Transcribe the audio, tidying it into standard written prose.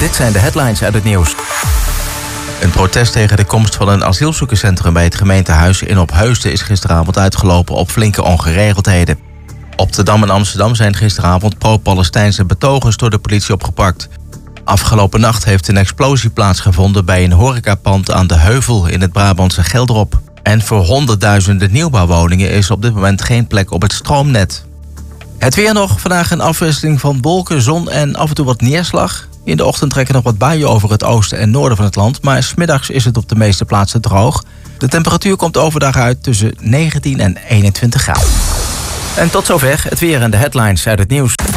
Dit zijn de headlines uit het nieuws. Een protest tegen de komst van een asielzoekerscentrum bij het gemeentehuis in Opheusden is gisteravond uitgelopen op flinke ongeregeldheden. Op de Dam in Amsterdam zijn gisteravond pro-Palestijnse betogers door de politie opgepakt. Afgelopen nacht heeft een explosie plaatsgevonden bij een horecapand aan de Heuvel in het Brabantse Gelderop. En voor honderdduizenden nieuwbouwwoningen is op dit moment geen plek op het stroomnet. Het weer nog, vandaag een afwisseling van wolken, zon en af en toe wat neerslag. In de ochtend trekken nog wat buien over het oosten en noorden van het land, maar 's middags is het op de meeste plaatsen droog. De temperatuur komt overdag uit tussen 19 en 21 graden. En tot zover het weer en de headlines uit het nieuws.